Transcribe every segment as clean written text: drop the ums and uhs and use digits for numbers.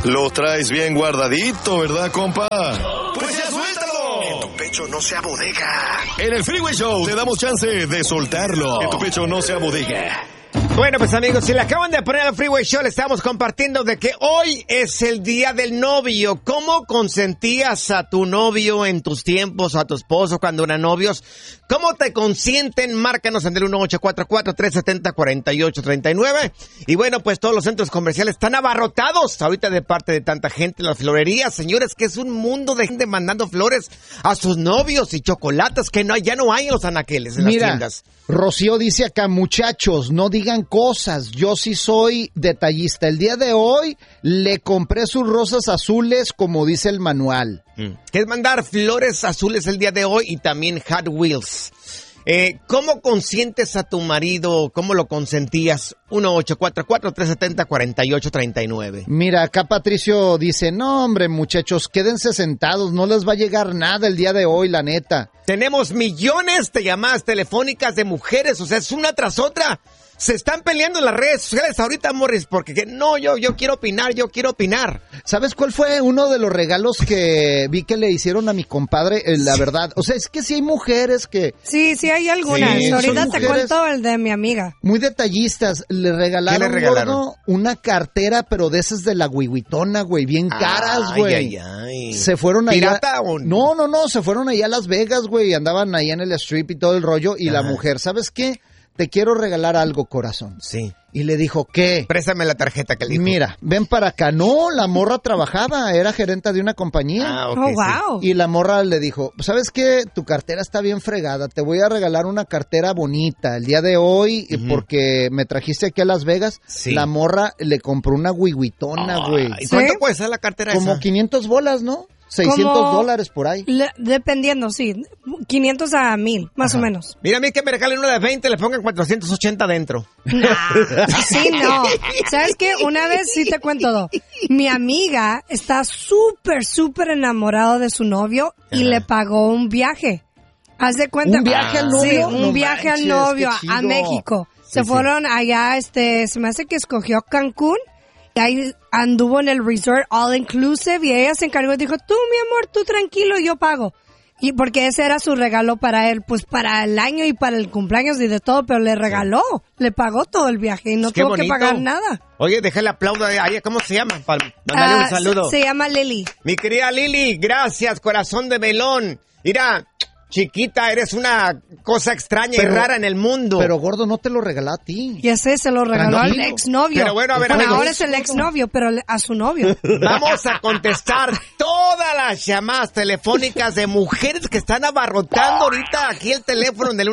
Lo traes bien guardadito, ¿verdad, compa? ¡Pues ya suéltalo! Que tu pecho no sea bodega. En el Freeway Show te damos chance de soltarlo. Que tu pecho no sea bodega. Bueno, pues amigos, si le acaban de poner al Freeway Show, le estamos compartiendo de que hoy es el día del novio. ¿Cómo consentías a tu novio en tus tiempos, a tu esposo cuando eran novios? ¿Cómo te consienten? Márcanos en el 1844-370-4839. Y bueno, pues todos los centros comerciales están abarrotados ahorita de parte de tanta gente. Las florerías, señores, que es un mundo de gente mandando flores a sus novios y chocolates que ya no hay en los anaqueles, en las tiendas. Rocío dice acá, muchachos, no digan cosas, yo sí soy detallista. El día de hoy le compré sus rosas azules como dice el manual. Que es mandar flores azules el día de hoy y también Hot Wheels. ¿Cómo consientes a tu marido? ¿Cómo lo consentías? 1844-370-4839. Mira, acá Patricio dice, no hombre muchachos, quédense sentados, no les va a llegar nada el día de hoy, la neta. Tenemos millones de llamadas telefónicas de mujeres, o sea, es una tras otra. Se están peleando en las redes sociales ahorita, Morris, porque no, yo quiero opinar. ¿Sabes cuál fue uno de los regalos que vi que le hicieron a mi compadre? La verdad, o sea, es que sí hay mujeres que... Sí, hay algunas. Sí, ahorita te cuento el de mi amiga. Muy detallistas. Le regalaron, gordo, una cartera, pero de esas de la Huihuitona, güey, bien caras, güey. Ay. Se fueron allá... ¿Pirata o...? No, se fueron allá a Las Vegas, güey, andaban allá en el strip y todo el rollo, y la mujer, ¿sabes qué? Te quiero regalar algo, corazón. Sí. Y le dijo, ¿qué? Préstame la tarjeta que le dijo. Mira, ven para acá. No, la morra trabajaba, era gerente de una compañía. Okay, wow. Y la morra le dijo, ¿sabes qué? Tu cartera está bien fregada, te voy a regalar una cartera bonita el día de hoy porque me trajiste aquí a Las Vegas. Sí. La morra le compró una Huihuitona, güey. ¿Y cuánto puede ser la cartera esa? Como 500 bolas, ¿no? $600 por ahí. Dependiendo, sí. 500 a 1000, más o menos. Mira, a mí que me regalen una de 20, le pongan 480 dentro. Sí, no. ¿Sabes qué? Una vez sí te cuento todo. Mi amiga está súper enamorada de su novio y le pagó un viaje. ¿Haz de cuenta? ¿Un viaje al novio? Sí, un viaje al novio a México. Se fueron allá, se me hace que escogió Cancún. Y ahí anduvo en el resort all inclusive y ella se encargó y dijo, tú mi amor, tú tranquilo, yo pago. Y porque ese era su regalo para él, pues para el año y para el cumpleaños y de todo, pero le regaló, le pagó todo el viaje y no tuvo que pagar nada. Oye, déjale aplauso a ella, ¿cómo se llama? Para mandarle un saludo. Se llama Lili. Mi querida Lili, gracias, corazón de melón. Mira, chiquita, eres una cosa extraña y rara en el mundo. Pero, gordo, no te lo regaló a ti. Ya sé, se lo regaló al exnovio. Pero bueno, a ver, ahora es el exnovio, pero a su novio. Vamos a contestar todas las llamadas telefónicas de mujeres que están abarrotando ahorita aquí el teléfono en el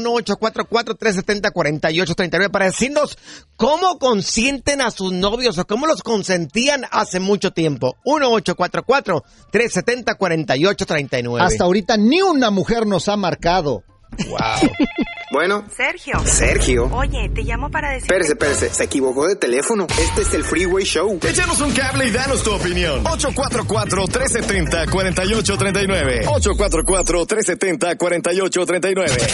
1844-370-4839 para decirnos cómo consienten a sus novios o cómo los consentían hace mucho tiempo. 1844-370-4839. Hasta ahorita ni una mujer nos ha marcado. Wow. Bueno. Sergio. Oye, te llamo para decir... Espérese, se equivocó de teléfono. Este es el Freeway Show. Échanos un cable y danos tu opinión. 844-370-4839. 844-370-4839.